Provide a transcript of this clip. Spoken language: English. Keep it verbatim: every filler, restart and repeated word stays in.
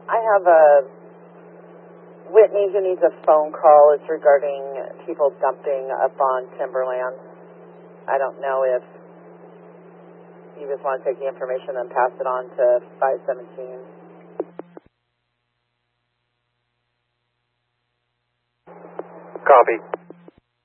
I have a Whitney who needs a phone call. It's regarding people dumping up on timberland. I don't know if you just want to take the information and pass it on to five seventeen. Copy.